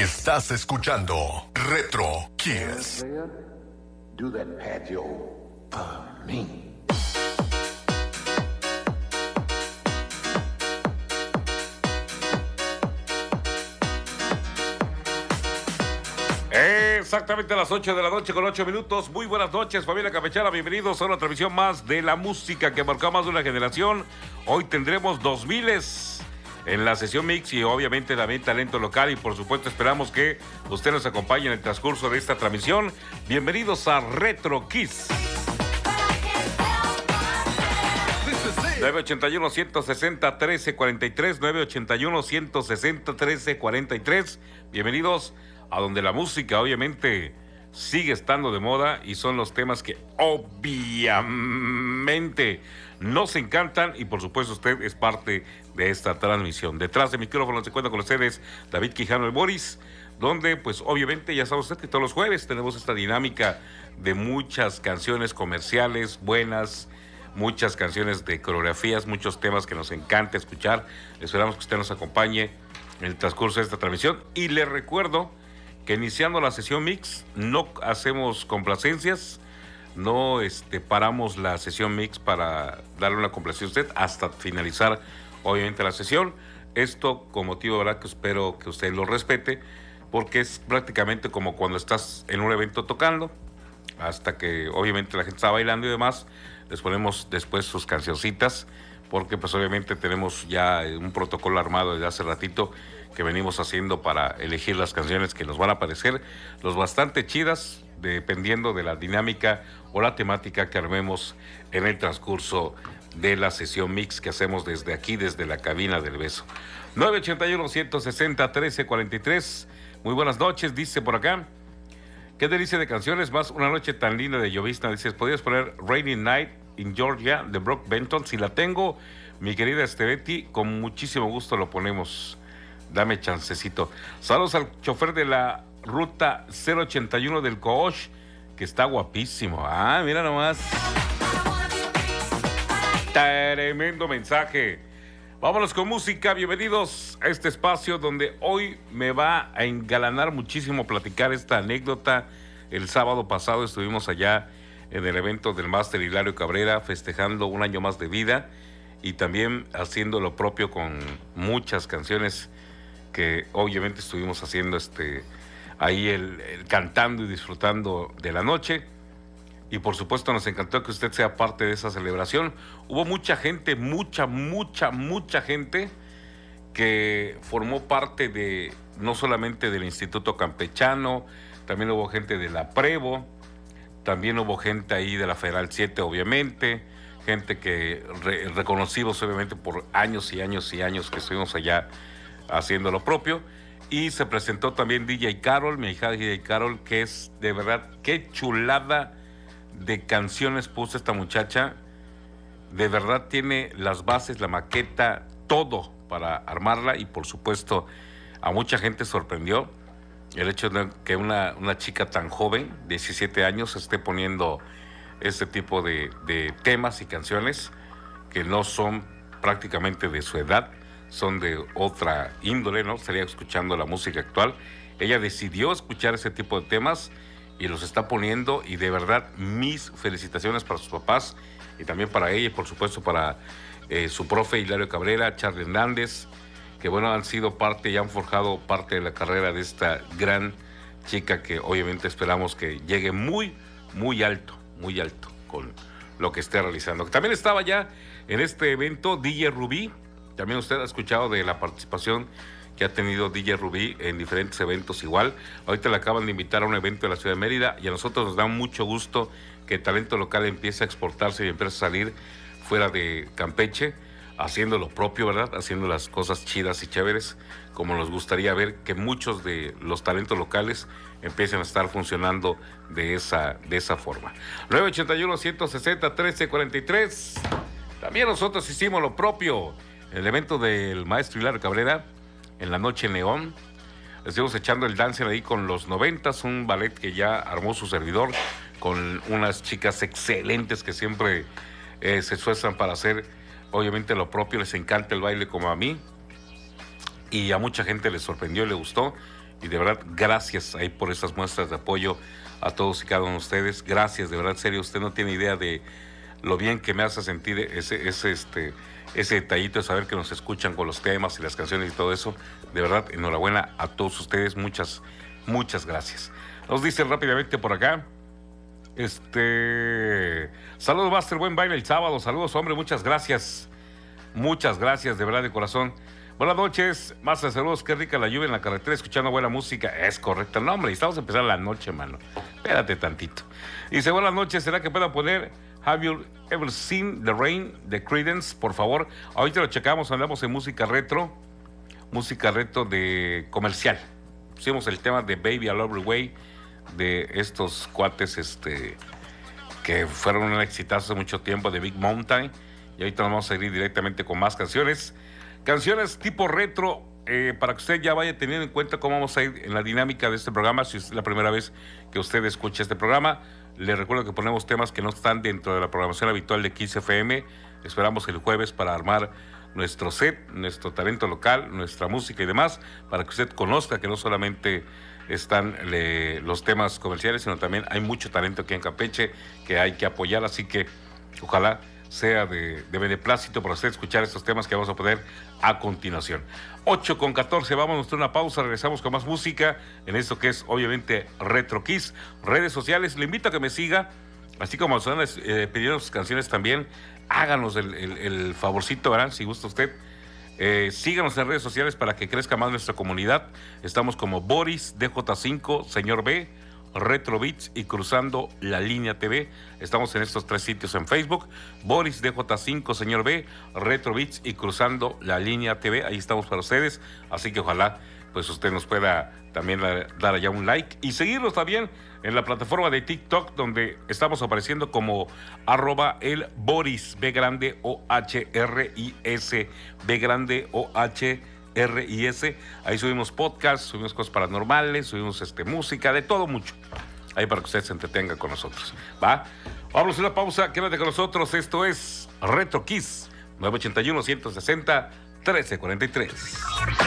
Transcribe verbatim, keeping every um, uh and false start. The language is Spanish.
Estás escuchando Retro Kiss. Do that patio for me. Exactamente a las ocho de la noche con ocho minutos. Muy buenas noches, familia campechana. Bienvenidos a una transmisión más de la música que marcó más de una generación. Hoy tendremos dos miles en la sesión mix y obviamente también talento local. Y por supuesto esperamos que usted nos acompañe en el transcurso de esta transmisión. Bienvenidos a Retro Kiss. nueve ochenta y uno, ciento sesenta, trece cuarenta y tres, nueve ochenta y uno, ciento sesenta, trece cuarenta y tres. Bienvenidos a donde la música obviamente sigue estando de moda y son los temas que obviamente nos encantan y por supuesto usted es parte de esta transmisión. Detrás de micrófono se cuenta con ustedes David Quijano y Boris, donde pues obviamente ya sabe usted que todos los jueves tenemos esta dinámica de muchas canciones comerciales buenas, muchas canciones de coreografías, muchos temas que nos encanta escuchar. Esperamos que usted nos acompañe en el transcurso de esta transmisión y le recuerdo que iniciando la sesión mix no hacemos complacencias, no este, paramos la sesión mix para darle una complacencia a usted hasta finalizar obviamente la sesión. Esto con motivo, ¿verdad?, que espero que usted lo respete, porque es prácticamente como cuando estás en un evento tocando, hasta que obviamente la gente está bailando y demás, les ponemos después sus cancioncitas, porque pues obviamente tenemos ya un protocolo armado desde hace ratito que venimos haciendo para elegir las canciones que nos van a parecer los bastante chidas, dependiendo de la dinámica o la temática que armemos en el transcurso de la sesión mix que hacemos desde aquí, desde la cabina del beso. nueve ochenta y uno, ciento sesenta, trece cuarenta y tres. Muy buenas noches, dice por acá. Qué delicia de canciones, más una noche tan linda de llovizna. Dices, ¿podrías poner Rainy Night in Georgia de Brock Benton? Si la tengo, mi querida Estebeti, con muchísimo gusto lo ponemos. Dame chancecito. Saludos al chofer de la ruta cero ochenta y uno del Coosh, que está guapísimo. Ah, mira nomás. Tremendo mensaje. Vámonos con música. Bienvenidos a este espacio donde hoy me va a engalanar muchísimo platicar esta anécdota. El sábado pasado estuvimos allá en el evento del máster Hilario Cabrera festejando un año más de vida y también haciendo lo propio con muchas canciones que obviamente estuvimos haciendo este ahí el, el cantando y disfrutando de la noche. Y por supuesto nos encantó que usted sea parte de esa celebración. Hubo mucha gente, mucha, mucha, mucha gente que formó parte de, no solamente del Instituto Campechano, también hubo gente de la Prevo, también hubo gente ahí de la Federal siete, obviamente, gente que re, reconocimos obviamente por años y años y años que estuvimos allá haciendo lo propio. Y se presentó también D J Carol, mi hija D J Carol, que es de verdad, qué chulada de canciones puso esta muchacha. De verdad tiene las bases, la maqueta, todo para armarla y por supuesto a mucha gente sorprendió el hecho de que una, una chica tan joven, diecisiete años, esté poniendo este tipo de, de temas y canciones que no son prácticamente de su edad, son de otra índole, ¿no? Estaría escuchando la música actual. Ella decidió escuchar ese tipo de temas y los está poniendo y de verdad mis felicitaciones para sus papás y también para ella y por supuesto para eh, su profe Hilario Cabrera, Charlie Hernández, que bueno, han sido parte y han forjado parte de la carrera de esta gran chica que obviamente esperamos que llegue muy, muy alto, muy alto con lo que esté realizando. También estaba ya en este evento D J Rubí. También usted ha escuchado de la participación que ha tenido D J Rubí en diferentes eventos igual. Ahorita le acaban de invitar a un evento de la ciudad de Mérida y a nosotros nos da mucho gusto que el talento local empiece a exportarse y empiece a salir fuera de Campeche, haciendo lo propio, ¿verdad? Haciendo las cosas chidas y chéveres, como nos gustaría ver que muchos de los talentos locales empiecen a estar funcionando de esa, de esa forma. nueve ochenta y uno, ciento sesenta, trece cuarenta y tres. También nosotros hicimos lo propio. El evento del maestro Hilario Cabrera, en la noche en León, estuvimos echando el dancer ahí con los noventas, un ballet que ya armó su servidor, con unas chicas excelentes que siempre eh, se esfuerzan para hacer, obviamente, lo propio. Les encanta el baile como a mí, y a mucha gente les sorprendió y le gustó, Y de verdad, gracias ahí por esas muestras de apoyo a todos y cada uno de ustedes. Gracias, de verdad, en serio, usted no tiene idea de lo bien que me hace sentir ese, ese, este, ese detallito de saber que nos escuchan con los temas y las canciones y todo eso. De verdad, enhorabuena a todos ustedes. Muchas, muchas gracias. Nos dicen rápidamente por acá. Este, saludos, Master, buen baile el sábado. Saludos, hombre, muchas gracias. Muchas gracias, de verdad, de corazón. Buenas noches, Master, saludos, qué rica la lluvia en la carretera, escuchando buena música. Es correcto, no, hombre, estamos a empezar la noche, mano. Espérate tantito. Dice, buenas noches, ¿será que puedan poner Have You Ever Seen the Rain de Creedence, por favor? Ahorita lo checamos, andamos en música retro, música retro de comercial. Pusimos el tema de Baby I Love Your Way, de estos cuates este, que fueron un exitazo hace mucho tiempo, de Big Mountain. Y ahorita nos vamos a ir directamente con más canciones. Canciones tipo retro, eh, para que usted ya vaya teniendo en cuenta cómo vamos a ir en la dinámica de este programa. Si es la primera vez que usted escucha este programa, le recuerdo que ponemos temas que no están dentro de la programación habitual de Kiss F M. Esperamos el jueves para armar nuestro set, nuestro talento local, nuestra música y demás, para que usted conozca que no solamente están le, los temas comerciales, sino también hay mucho talento aquí en Campeche que hay que apoyar, así que ojalá sea de, de beneplácito para usted escuchar estos temas que vamos a poner a continuación. ocho con catorce, vamos a una pausa, regresamos con más música en esto que es obviamente Retro Kiss. Redes sociales, le invito a que me siga, así como nos han eh, pedido sus canciones también, háganos el, el, el favorcito, ¿verdad? Si gusta usted. Eh, síganos en redes sociales para que crezca más nuestra comunidad. Estamos como Boris D J cinco, Señor B, Retro Beats y Cruzando la Línea T V. Estamos en estos tres sitios en Facebook: Boris D J cinco, Señor B, Retro Beats y Cruzando la Línea T V. Ahí estamos para ustedes, así que ojalá pues usted nos pueda también dar allá un like y seguirnos también en la plataforma de TikTok, donde estamos apareciendo como arroba el Boris, B grande O H R I S, B grande O H R I S. Ahí subimos podcasts, subimos cosas paranormales, subimos este, música, de todo mucho. Ahí para que usted se entretenga con nosotros. ¿Va? Vamos a una pausa, quédate con nosotros. Esto es Retro Kiss, nueve ochenta y uno, ciento sesenta, trece cuarenta y tres.